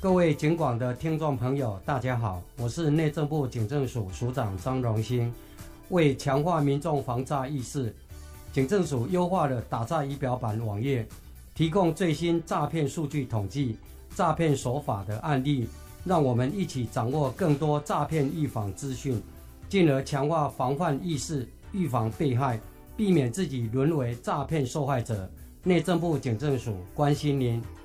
各位警广的听众朋友，大家好，我是内政部警政署署长张荣兴。为强化民众防诈意识，警政署优化了打诈仪表板网页，提供最新诈骗数据统计、诈骗手法的案例，让我们一起掌握更多诈骗预防资讯，进而强化防范意识，预防被害，避免自己沦为诈骗受害者。内政部警政署关心您。